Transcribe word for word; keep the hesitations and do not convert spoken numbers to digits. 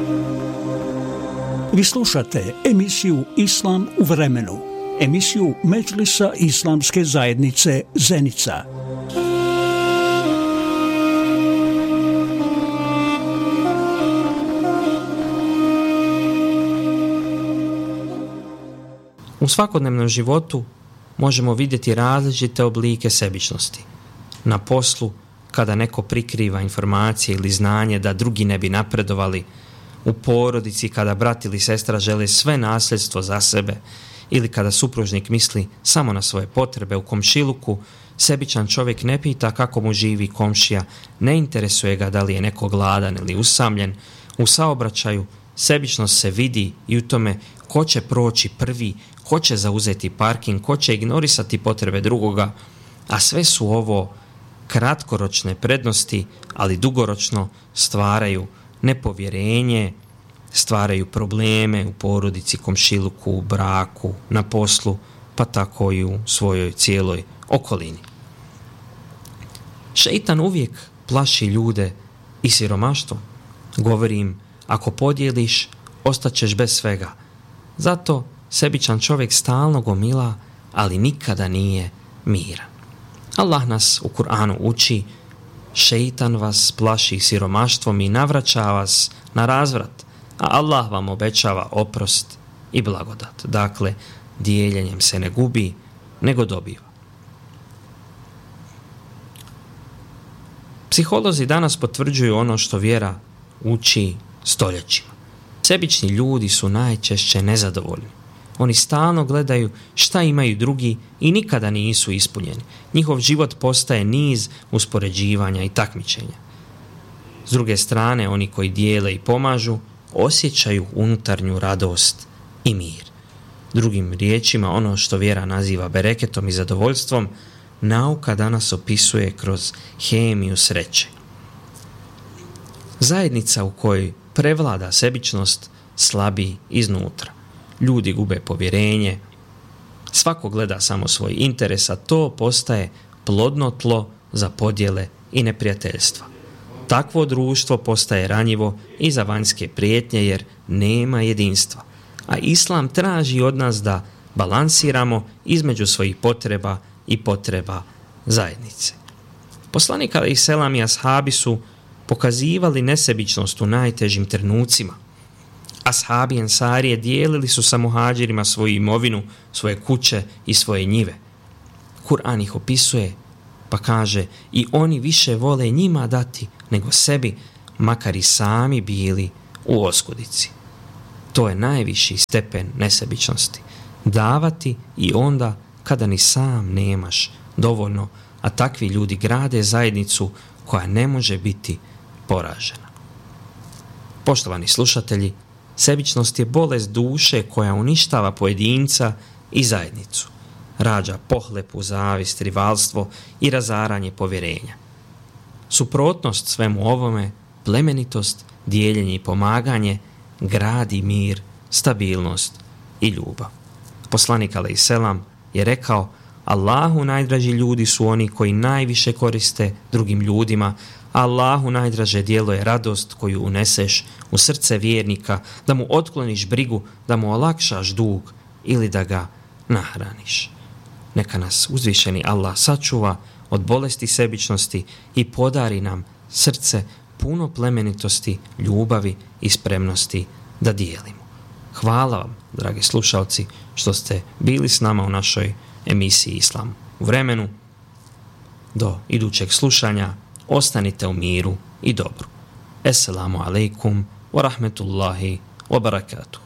Vi slušate emisiju Islam u vremenu, emisiju Medžlisa Islamske zajednice Zenica. U svakodnevnom životu možemo vidjeti različite oblike sebičnosti. Na poslu, kada neko prikriva informacije ili znanje da drugi ne bi napredovali, u porodici kada brat ili sestra žele sve nasljedstvo za sebe ili kada supružnik misli samo na svoje potrebe, u komšiluku sebičan čovjek ne pita kako mu živi komšija, ne interesuje ga da li je neko gladan ili usamljen. U saobraćaju sebičnost se vidi i u tome ko će proći prvi, ko će zauzeti parking, ko će ignorisati potrebe drugoga, a sve su ovo kratkoročne prednosti, ali dugoročno stvaraju nepovjerenje, stvaraju probleme u porodici, komšiluku, braku, na poslu, pa tako i u svojoj cijeloj okolini. Šeitan uvijek plaši ljude i siromaštvom. Govori im, ako podijeliš, ostaćeš bez svega. Zato sebičan čovjek stalno gomila, ali nikada nije miran. Allah nas u Kur'anu uči, šeitan vas plaši siromaštvom i navraća vas na razvrat, a Allah vam obećava oprost i blagodat. Dakle, dijeljenjem se ne gubi, nego dobiva. Psiholozi danas potvrđuju ono što vjera uči stoljećima. Sebični ljudi su najčešće nezadovoljni. Oni stalno gledaju šta imaju drugi i nikada nisu ispunjeni. Njihov život postaje niz uspoređivanja i takmičenja. S druge strane, oni koji dijele i pomažu osjećaju unutarnju radost i mir. Drugim riječima, ono što vjera naziva bereketom i zadovoljstvom, nauka danas opisuje kroz hemiju sreće. Zajednica u kojoj prevlada sebičnost slabi iznutra. Ljudi gube povjerenje, svako gleda samo svoj interes, a to postaje plodno tlo za podjele i neprijateljstva. Takvo društvo postaje ranjivo i za vanjske prijetnje jer nema jedinstva. A Islam traži od nas da balansiramo između svojih potreba i potreba zajednice. Poslanik alejhi selam i ashabi su pokazivali nesebičnost u najtežim trenucima. Ashabi ensarije dijelili su sa muhađirima svoju imovinu, svoje kuće i svoje njive. Kur'an ih opisuje pa kaže, i oni više vole njima dati nego sebi, makar i sami bili u oskudici. To je najviši stepen nesebičnosti. Davati i onda kada ni sam nemaš dovoljno, a takvi ljudi grade zajednicu koja ne može biti poražena. Poštovani slušatelji, sebičnost je bolest duše koja uništava pojedinca i zajednicu. Rađa pohlepu, zavist, rivalstvo i razaranje povjerenja. Suprotnost svemu ovome, plemenitost, dijeljenje i pomaganje, gradi mir, stabilnost i ljubav. Poslanik alejhi selam je rekao, Allahu najdraži ljudi su oni koji najviše koriste drugim ljudima, Allahu najdraže djelo je radost koju uneseš u srce vjernika, da mu otkloniš brigu, da mu olakšaš dug ili da ga nahraniš. Neka nas uzvišeni Allah sačuva od bolesti sebičnosti i podari nam srce puno plemenitosti, ljubavi i spremnosti da dijelimo. Hvala vam, dragi slušalci, što ste bili s nama u našoj emisiji Islam u vremenu. Do idućeg slušanja ostanite u miru i dobru. Esselamu alaikum wa rahmetullahi wa barakatuh.